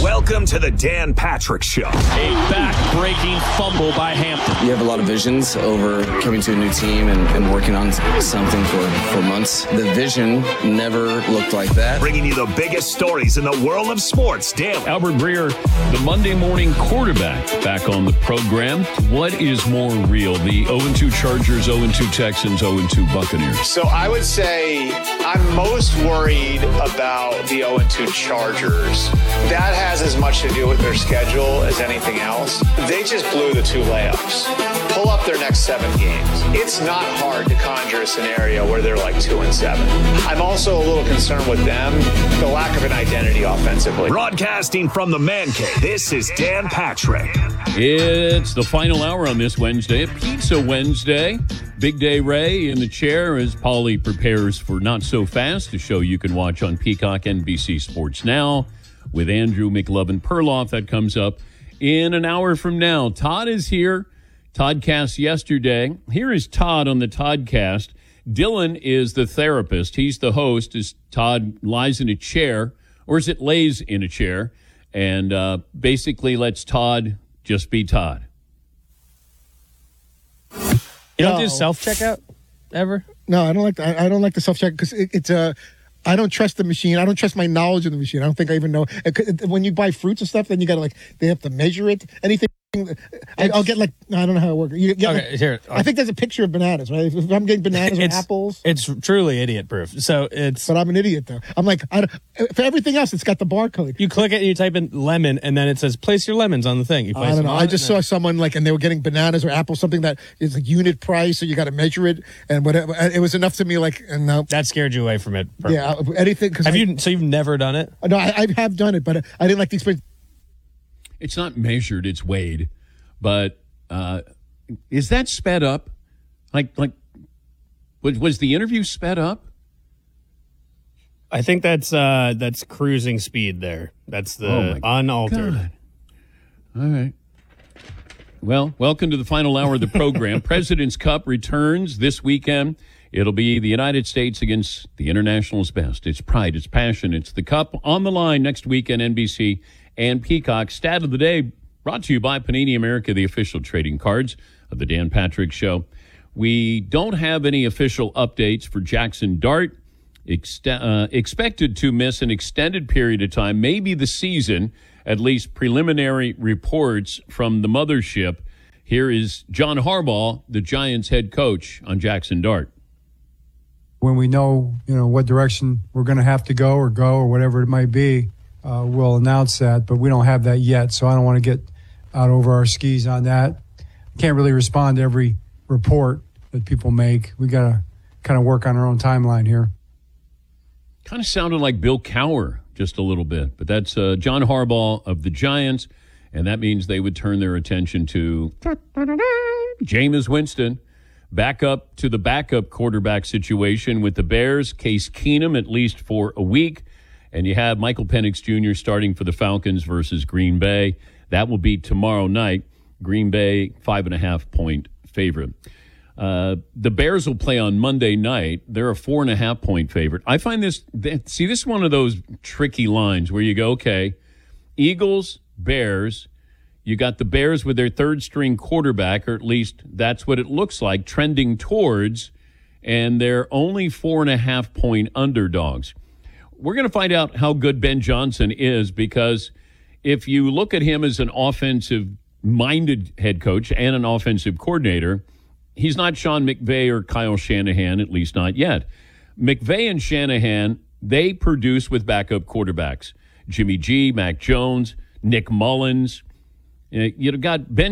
Welcome to the Dan Patrick Show. A back-breaking fumble by Hampton. You have a lot of visions over coming to a new team and working on something for months. The vision never looked like that. Bringing you the biggest stories in the world of sports daily. Albert Breer, the Monday morning quarterback, back on the program. What is more real, the 0-2 Chargers, 0-2 Texans, 0-2 Buccaneers? So I would say I'm most worried about the 0-2 Chargers. That has as much to do with their schedule as anything else. They just blew the 2 layups. Pull up their next 7 games. It's not hard to conjure a scenario where they're like 2-7. I'm also a little concerned with them, the lack of an identity offensively. Broadcasting from the Man Cave, this is Dan Patrick. It's the final hour on this Wednesday, Pizza Wednesday. Big Day Ray in the chair as Paulie prepares for Not So Fast, a show you can watch on Peacock, NBC Sports Now, with Andrew McLovin-Perloff. That comes up in an hour from now. Todd is here. Toddcast yesterday. Here is Todd on the Toddcast. Dylan is the therapist. He's the host as Todd lies in a chair, or as it lays in a chair, and basically lets Todd just be Todd. You don't do self-checkout ever? No, I don't like that. I don't like the self-checkout because it's I don't trust the machine. I don't trust my knowledge of the machine. I don't think I even know. When you buy fruits and stuff, then you got to they have to measure it. Anything. I'll get I don't know how it works. Here. I think there's a picture of bananas, right? If I'm getting bananas or apples. It's truly idiot-proof. So it's. But I'm an idiot, though. I'm like, for everything else, it's got the barcode. You click it and you type in lemon, and then it says, place your lemons on the thing. You place I don't know. I just saw someone and they were getting bananas or apples, something that is a unit price, so you got to measure it, and whatever. It was enough to me, and no. That scared you away from it. Yeah, anything. So you've never done it? No, I have done it, but I didn't like the experience. It's not measured, it's weighed. But is that sped up? Was the interview sped up? I think that's cruising speed there. That's the unaltered. God. All right. Well, welcome to the final hour of the program. President's Cup returns this weekend. It'll be the United States against the International's best. It's pride, it's passion, it's the Cup on the line next weekend, NBC and Peacock. Stat of the day brought to you by Panini America, the official trading cards of the Dan Patrick Show. We don't have any official updates for Jackson Dart. Expected to miss an extended period of time, maybe the season, at least preliminary reports from the mothership. Here is John Harbaugh, the Giants head coach, on Jackson Dart. When we know, what direction we're going to have to go or whatever it might be, we'll announce that, but we don't have that yet, so I don't want to get out over our skis on that. Can't really respond to every report that people make. We got to kind of work on our own timeline here. Kind of sounded like Bill Cowher just a little bit, but that's John Harbaugh of the Giants, and that means they would turn their attention to Jameis Winston. Back up to the backup quarterback situation with the Bears, Case Keenum at least for a week, and you have Michael Penix Jr. starting for the Falcons versus Green Bay. That will be tomorrow night. Green Bay, 5.5-point favorite. The Bears will play on Monday night. They're a 4.5-point favorite. I find this is one of those tricky lines where you go, okay, Eagles, Bears. You got the Bears with their third-string quarterback, or at least that's what it looks like, trending towards, and they're only 4.5-point underdogs. We're going to find out how good Ben Johnson is, because if you look at him as an offensive-minded head coach and an offensive coordinator, he's not Sean McVay or Kyle Shanahan, at least not yet. McVay and Shanahan, they produce with backup quarterbacks. Jimmy G, Mac Jones, Nick Mullins. You got Ben